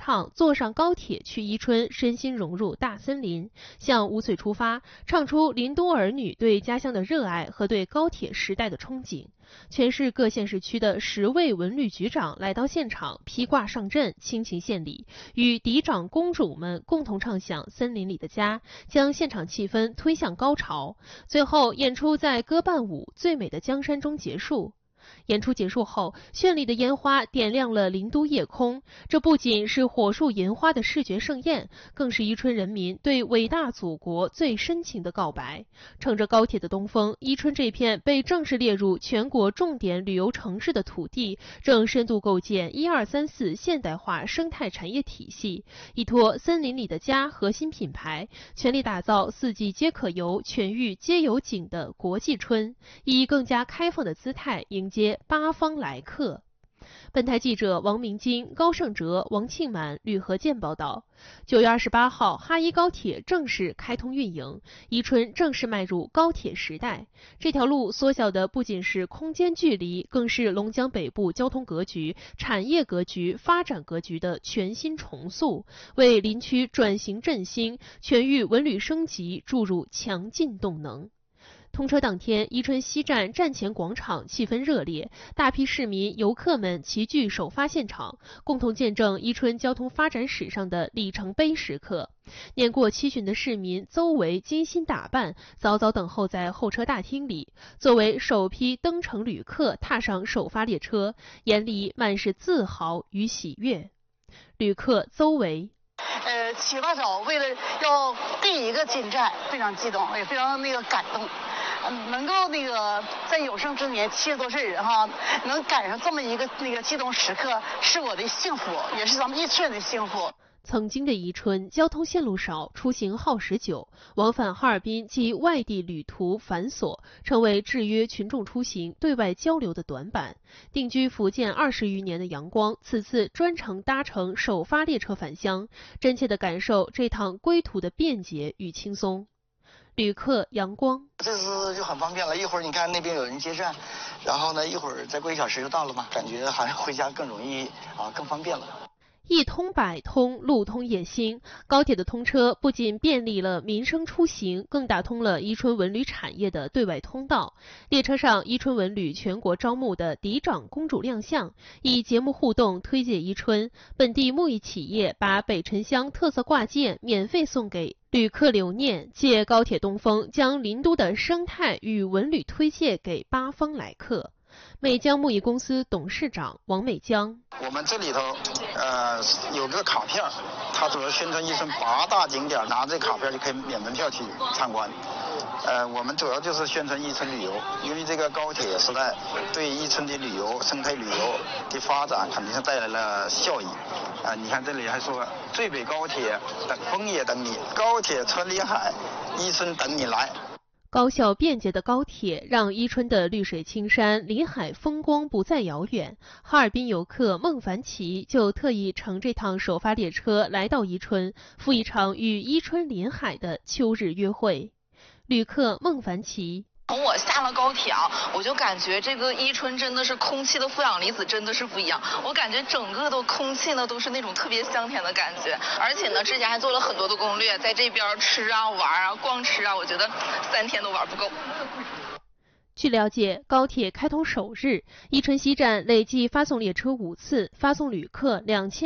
唱坐上高铁去伊春，身心融入大森林，向五岁出发，唱出林都儿女对家乡的热爱和对高铁时代的憧憬。全市各县市区的10位文旅局长来到现场，披挂上阵，倾情献礼，与嫡长公主们共同唱响森林里的家，将现场气氛推向高潮。最后，演出在歌伴舞《最美的江山》中结束。演出结束后，绚丽的烟花点亮了林都夜空。这不仅是火树银花的视觉盛宴，更是伊春人民对伟大祖国最深情的告白。乘着高铁的东风，伊春这片被正式列入全国重点旅游城市的土地，正深度构建1234现代化生态产业体系，依托森林里的家核心品牌，全力打造4季皆可游、全域皆有景的国际春，以更加开放的姿态迎接八方来客。本台记者王明金、高胜哲、王庆满、吕和建报道：9月28号，哈伊高铁正式开通运营，伊春正式迈入高铁时代。这条路缩小的不仅是空间距离，更是龙江北部交通格局、产业格局、发展格局的全新重塑，为林区转型振兴、全域文旅升级注入强劲动能。通车当天，伊春西站站前广场气氛热烈，大批市民、游客们齐聚首发现场，共同见证伊春交通发展史上的里程碑时刻。年过70旬的市民邹维精心打扮，早早等候在候车大厅里。作为首批登城旅客踏上首发列车，眼里满是自豪与喜悦。旅客邹维。 起大早为了要第一个进站，非常激动，也非常感动。能够在有生之年70多岁人哈，能赶上这么一个激动时刻，是我的幸福，也是咱们伊春人的幸福。 曾经的伊春交通线路少，出行耗时久，往返哈尔滨及外地旅途繁琐，成为制约群众出行、对外交流的短板。定居福建20余年的杨光，此次专程搭乘首发列车返乡，真切地感受这趟归途的便捷与轻松。旅客杨光， 这次就很方便了，一会儿你看那边有人接站，然后呢一会儿再过1小时就到了嘛，感觉好像回家更容易啊，更方便了。 一通百通，路通夜星。高铁的通车不仅便利了民生出行，更打通了伊春文旅产业的对外通道。列车上，伊春文旅全国招募的嫡长公主亮相，以节目互动推介伊春。本地木艺企业把北沉乡特色挂件免费送给旅客留念，借高铁东风，将林都的生态与文旅推介给八方来客。美江木艺公司董事长王美江， 我们这里头有个卡片，它主要宣传伊春8大景点，拿这卡片就可以免门票去参观。我们主要就是宣传伊春旅游，因为这个高铁时代对伊春的旅游、生态旅游的发展肯定是带来了效益。你看这里还说最北高铁等风也等你，高铁穿林海，伊春等你来。 高效便捷的高铁让伊春的绿水青山、林海风光不再遥远。哈尔滨游客孟凡奇就特意乘这趟首发列车来到伊春，赴一场与伊春林海的秋日约会。旅客孟凡奇。 从我下了高铁啊，我就感觉这个伊春真的是空气的负氧离子真的是不一样，我感觉整个的空气呢都是那种特别香甜的感觉，而且呢之前还做了很多的攻略，在这边吃啊玩啊光吃啊，我觉得3天都玩不够。 据了解，高铁开通首日，伊春西站累计发送列车5次，发送旅客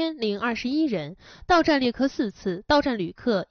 2021人，到站列客4次，到站旅客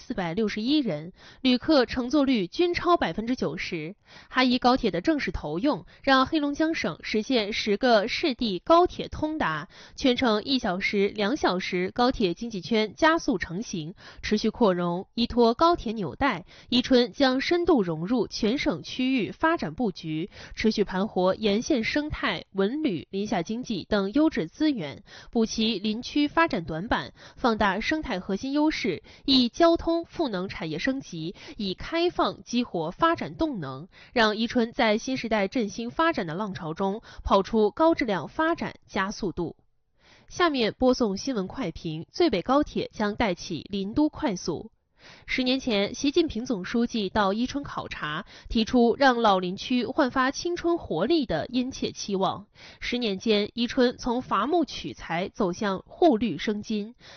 1461人，旅客乘坐率均超90%。哈伊高铁的正式投用，让黑龙江省实现10个市地高铁通达，全程1小时、2小时高铁经济圈加速成型，持续扩容。依托高铁纽带，伊春将深度融入全省区域发展布局，持续盘活沿线生态、文旅、林下经济等优质资源，补齐林区发展短板，放大生态核心优势，以交通赋能产业升级，以开放激活发展动能，让伊春在新时代振兴发展的浪潮中跑出高质量发展加速度。下面播送新闻快评：最北高铁将带起林都快速。10年前，习近平总书记到伊春考察，提出让老林区焕发青春活力的殷切期望。10年间，伊春从伐木取材走向护绿生金。